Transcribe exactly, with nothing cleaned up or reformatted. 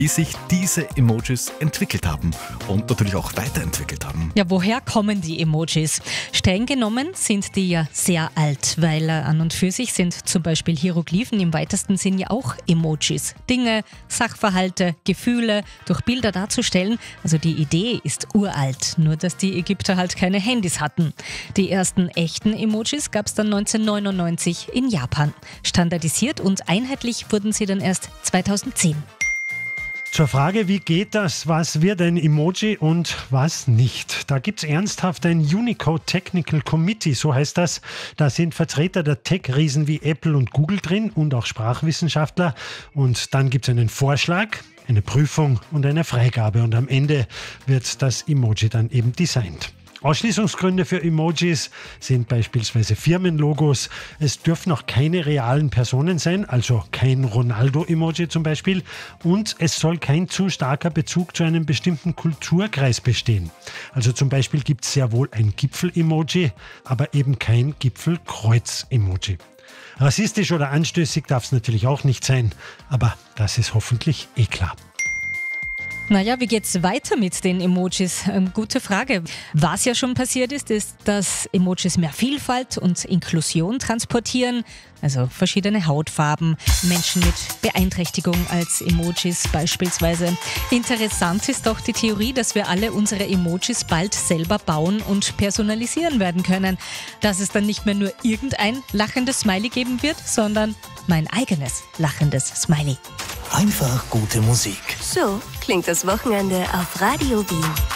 wie sich diese Emojis entwickelt haben und natürlich auch weiterentwickelt haben. Ja, woher kommen die Emojis? Streng genommen sind die ja sehr alt, weil äh, an und für sich sind zum Beispiel Hieroglyphen im weitesten Sinn ja auch Emojis. Dinge, Sachverhalte, Gefühle durch Bilder darzustellen. Also die Idee ist uralt, nur dass die Ägypter halt keine Handys hatten. Die ersten echten Emojis gab es dann neunzehnhundertneunundneunzig in Japan. Standardisiert und einheitlich wurden sie dann erst zweitausendzehn. Zur Frage, wie geht das, was wird ein Emoji und was nicht? Da gibt es ernsthaft ein Unicode Technical Committee, so heißt das. Da sind Vertreter der Tech-Riesen wie Apple und Google drin und auch Sprachwissenschaftler. Und dann gibt es einen Vorschlag, eine Prüfung und eine Freigabe. Und am Ende wird das Emoji dann eben designt. Ausschließungsgründe für Emojis sind beispielsweise Firmenlogos. Es dürfen auch keine realen Personen sein, also kein Ronaldo-Emoji zum Beispiel. Und es soll kein zu starker Bezug zu einem bestimmten Kulturkreis bestehen. Also zum Beispiel gibt es sehr wohl ein Gipfel-Emoji, aber eben kein Gipfelkreuz-Emoji. Rassistisch oder anstößig darf es natürlich auch nicht sein, aber das ist hoffentlich eh klar. Naja, wie geht's weiter mit den Emojis? Ähm, gute Frage. Was ja schon passiert ist, ist, dass Emojis mehr Vielfalt und Inklusion transportieren. Also verschiedene Hautfarben, Menschen mit Beeinträchtigung als Emojis beispielsweise. Interessant ist doch die Theorie, dass wir alle unsere Emojis bald selber bauen und personalisieren werden können. Dass es dann nicht mehr nur irgendein lachendes Smiley geben wird, sondern mein eigenes lachendes Smiley. Einfach gute Musik. So klingt das Wochenende auf Radio Wien.